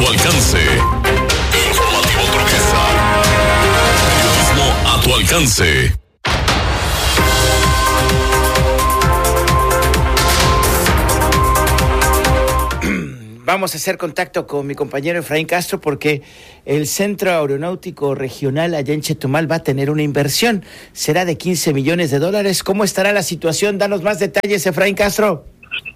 tu alcance. Informativo Turquesa. Periodismo a tu alcance. Vamos a hacer contacto con mi compañero Efraín Castro porque el Centro Aeronáutico Regional allá en Chetumal va a tener una inversión. Será de $15 millones. ¿Cómo estará la situación? Danos más detalles, Efraín Castro.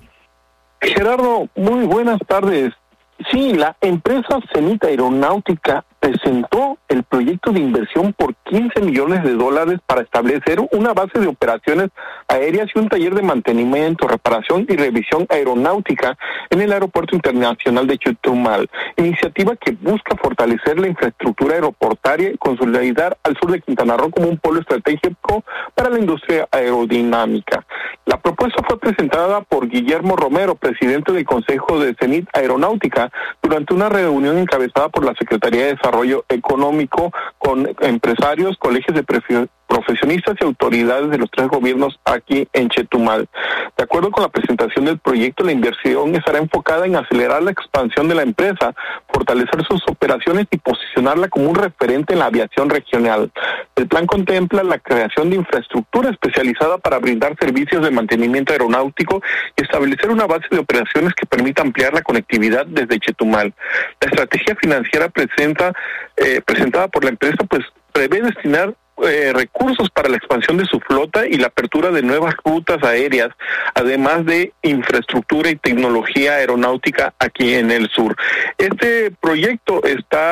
Gerardo, muy buenas tardes. Sí, la empresa Zenit Aeronáutica presentó el proyecto de inversión por $15 millones para establecer una base de operaciones aéreas y un taller de mantenimiento, reparación y revisión aeronáutica en el Aeropuerto Internacional de Chetumal, iniciativa que busca fortalecer la infraestructura aeroportuaria y consolidar al sur de Quintana Roo como un polo estratégico para la industria aerodinámica. La propuesta fue presentada por Guillermo Romero, presidente del Consejo de Zenit Aeronáutica, durante una reunión encabezada por la Secretaría de Desarrollo Económico con empresarios, colegios de profesionistas y autoridades de los 3 gobiernos aquí en Chetumal. De acuerdo con la presentación del proyecto, la inversión estará enfocada en acelerar la expansión de la empresa, fortalecer sus operaciones y posicionarla como un referente en la aviación regional. El plan contempla la creación de infraestructura especializada para brindar servicios de mantenimiento aeronáutico y establecer una base de operaciones que permita ampliar la conectividad desde Chetumal. La estrategia financiera presentada por la empresa prevé destinar recursos para la expansión de su flota y la apertura de nuevas rutas aéreas, además de infraestructura y tecnología aeronáutica aquí en el sur. Este proyecto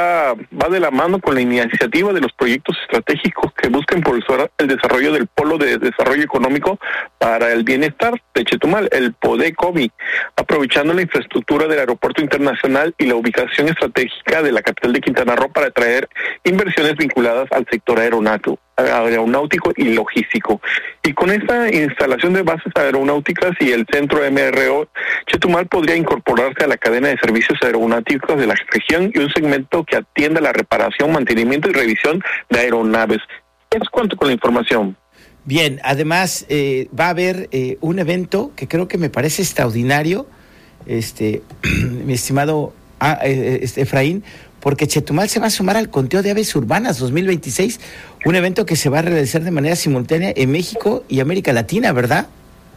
va de la mano con la iniciativa de los proyectos estratégicos que buscan impulsar el desarrollo del Polo de Desarrollo Económico para el Bienestar de Chetumal, el PODECOBI, aprovechando la infraestructura del Aeropuerto Internacional y la ubicación estratégica de la capital de Quintana Roo para atraer inversiones vinculadas al sector aeronáutico y logístico. Y con esta instalación de bases aeronáuticas y el centro MRO, Chetumal podría incorporarse a la cadena de servicios aeronáuticos de la región y un segmento que atienda la reparación, mantenimiento y revisión de aeronaves. Es cuanto con la información. Bien, además va a haber un evento que creo que me parece extraordinario, mi estimado Efraín, porque Chetumal se va a sumar al conteo de aves urbanas 2026, un evento que se va a realizar de manera simultánea en México y América Latina, ¿verdad?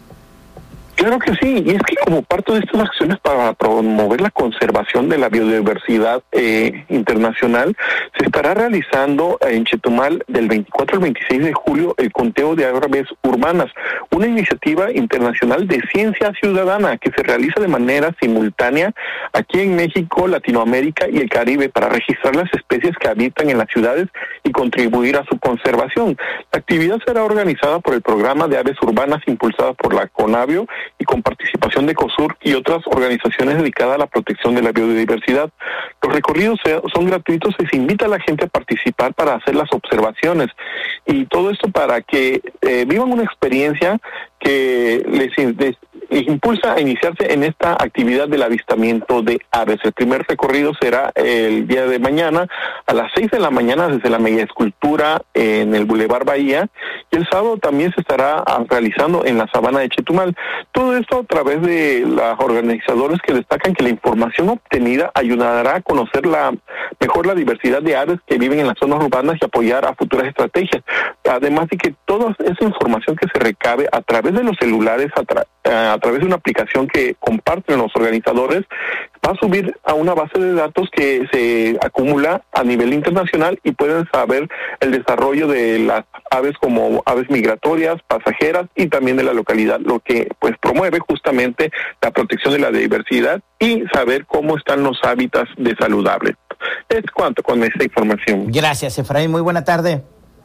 Claro que sí, y es que como parte de estas acciones para promover la conservación de la biodiversidad internacional, se estará realizando en Chetumal del 24 al 26 de julio el conteo de aves urbanas, una iniciativa internacional de ciencia ciudadana que se realiza de manera simultánea aquí en México, Latinoamérica y el Caribe para registrar las especies que habitan en las ciudades y contribuir a su conservación. La actividad será organizada por el Programa de Aves Urbanas impulsada por la CONAVIO y con participación de COSUR y otras organizaciones dedicadas a la protección de la biodiversidad. Los recorridos son gratuitos y se invita a la gente a participar para hacer las observaciones y todo esto para que vivan una experiencia que les impulsa a iniciarse en esta actividad del avistamiento de aves. El primer recorrido será el día de mañana a las 6 de la mañana desde la mega escultura en el Boulevard Bahía, y el sábado también se estará realizando en la sabana de Chetumal. Todo esto a través de los organizadores que destacan que la información obtenida ayudará a conocer mejor la diversidad de aves que viven en las zonas urbanas y apoyar a futuras estrategias. Además de que toda esa información que se recabe a través de los celulares, a través de una aplicación que comparten los organizadores, va a subir a una base de datos que se acumula a nivel internacional y pueden saber el desarrollo de las aves como aves migratorias, pasajeras y también de la localidad, lo que pues promueve justamente la protección de la diversidad y saber cómo están los hábitats de saludables. Es cuanto con esta información. Gracias, Efraín. Muy buena tarde.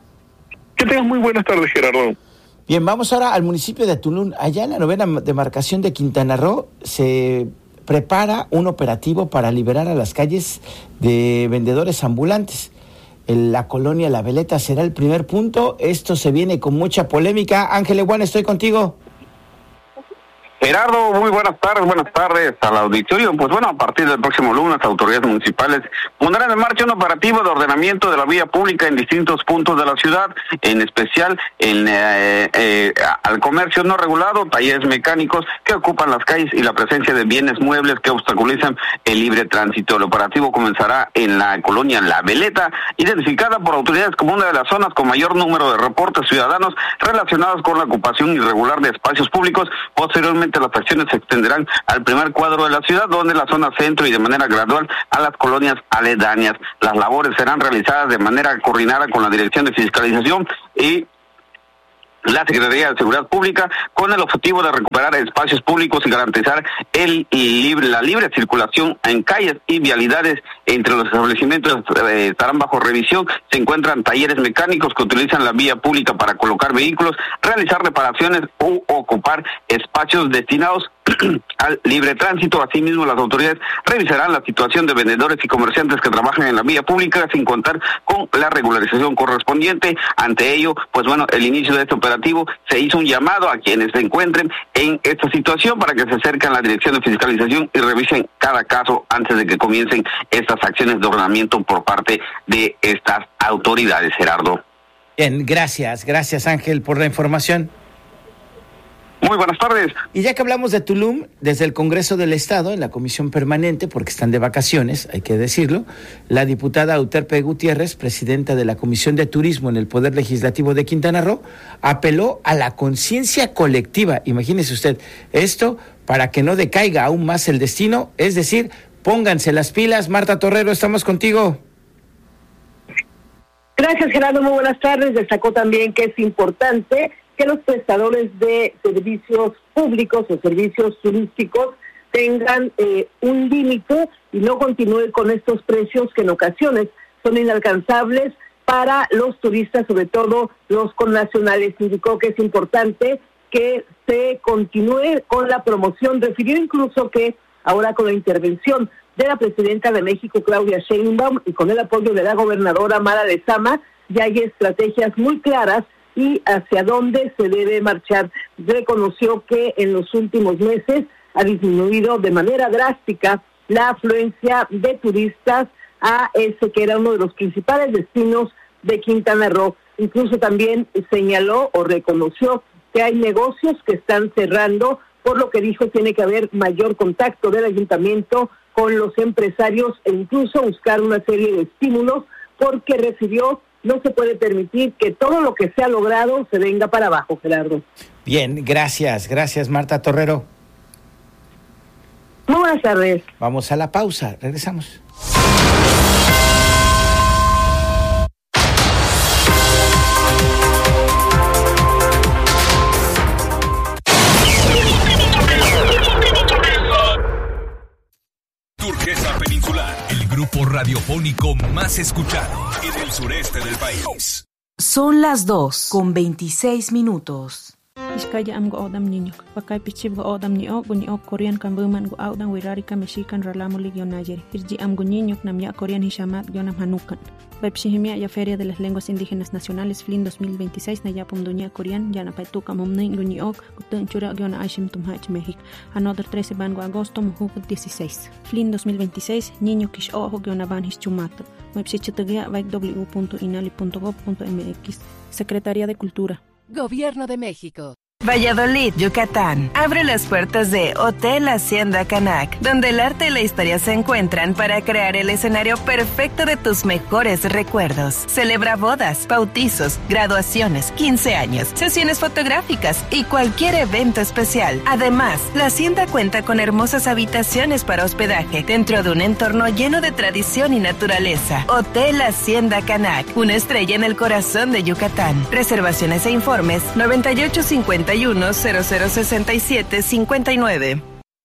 Que tengas muy buenas tardes, Gerardo. Bien, vamos ahora al municipio de Tulum. Allá en la 9ª demarcación de Quintana Roo se prepara un operativo para liberar a las calles de vendedores ambulantes. En la colonia La Veleta será el primer punto. Esto se viene con mucha polémica. Ángel Eguán, estoy contigo. Gerardo, muy buenas tardes al auditorio. Pues bueno, a partir del próximo lunes, autoridades municipales pondrán en marcha un operativo de ordenamiento de la vía pública en distintos puntos de la ciudad, en especial al comercio no regulado, talleres mecánicos que ocupan las calles y la presencia de bienes muebles que obstaculizan el libre tránsito. El operativo comenzará en la colonia La Veleta, identificada por autoridades como una de las zonas con mayor número de reportes ciudadanos relacionados con la ocupación irregular de espacios públicos. Posteriormente, las acciones se extenderán al primer cuadro de la ciudad, donde la zona centro, y de manera gradual a las colonias aledañas. Las labores serán realizadas de manera coordinada con la Dirección de Fiscalización y la Secretaría de Seguridad Pública, con el objetivo de recuperar espacios públicos y garantizar la libre circulación en calles y vialidades. Entre los establecimientos estarán bajo revisión. Se encuentran talleres mecánicos que utilizan la vía pública para colocar vehículos, realizar reparaciones u ocupar espacios destinados al libre tránsito. Asimismo, las autoridades revisarán la situación de vendedores y comerciantes que trabajan en la vía pública sin contar con la regularización correspondiente. Ante ello, pues bueno, el inicio de este operativo se hizo un llamado a quienes se encuentren en esta situación para que se acerquen a la Dirección de Fiscalización y revisen cada caso antes de que comiencen estas acciones de ordenamiento por parte de estas autoridades, Gerardo. Bien, gracias Ángel por la información. Muy buenas tardes. Y ya que hablamos de Tulum, desde el Congreso del Estado, en la comisión permanente, porque están de vacaciones, hay que decirlo, la diputada Euterpe Gutiérrez, presidenta de la Comisión de Turismo en el Poder Legislativo de Quintana Roo, apeló a la conciencia colectiva. Imagínese usted, esto para que no decaiga aún más el destino, es decir, pónganse las pilas. Marta Torrero, estamos contigo. Gracias, Gerardo, muy buenas tardes. Destacó también que es importante que los prestadores de servicios públicos o servicios turísticos tengan un límite y no continúen con estos precios que en ocasiones son inalcanzables para los turistas, sobre todo los connacionales. Indicó que es importante que se continúe con la promoción. Refirió incluso que ahora con la intervención de la presidenta de México, Claudia Sheinbaum, y con el apoyo de la gobernadora Mara Lezama, ya hay estrategias muy claras y hacia dónde se debe marchar. Reconoció que en los últimos meses ha disminuido de manera drástica la afluencia de turistas a ese que era uno de los principales destinos de Quintana Roo. Incluso también señaló o reconoció que hay negocios que están cerrando, por lo que dijo tiene que haber mayor contacto del ayuntamiento con los empresarios e incluso buscar una serie de estímulos, porque refirió no se puede permitir que todo lo que se ha logrado se venga para abajo, Gerardo. Bien, gracias Marta Torrero. Muy buenas tardes. Vamos a la pausa, regresamos. Turquesa Peninsular, el grupo radiofónico más escuchado en el sureste del país. Son las 2:26. Iskaya am go odam niño, pakay pichib go odam niyo, gunyo Korean kan buman go odam wirari ka Mexican ralamo ligyo nayer. Irji am niño nam ya Korean hishamat yonam hanukan. Webshihimia ya Feria de las Lenguas Indígenas Nacionales FLIN 2026 na yapum dunya Korean yana paituka momnin gunyo kutun chura yona aishim tumhach México. Another 13 ban go agosto mujuk 16. FLIN 2026 niño kish ojo yona ban hischumato. Webshichitagia www.inali.gov.mx. Secretaría de Cultura. Gobierno de México. Valladolid, Yucatán. Abre las puertas de Hotel Hacienda Canac, donde el arte y la historia se encuentran para crear el escenario perfecto de tus mejores recuerdos. Celebra bodas, bautizos, graduaciones, 15 años, sesiones fotográficas y cualquier evento especial. Además, la hacienda cuenta con hermosas habitaciones para hospedaje dentro de un entorno lleno de tradición y naturaleza. Hotel Hacienda Canac, una estrella en el corazón de Yucatán. Reservaciones e informes 9851-0067-59.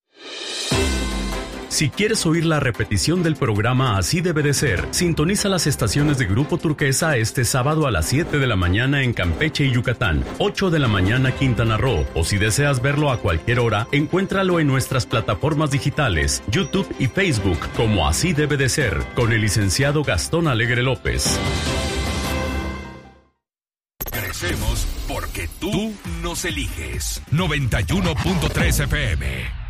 Si quieres oír la repetición del programa Así debe de ser, sintoniza las estaciones de Grupo Turquesa este sábado a las 7 de la mañana en Campeche y Yucatán, 8 de la mañana Quintana Roo, o si deseas verlo a cualquier hora, encuéntralo en nuestras plataformas digitales, YouTube y Facebook, como Así debe de ser, con el licenciado Gastón Alegre López. Crecemos por porque tú nos eliges. 91.3 FM.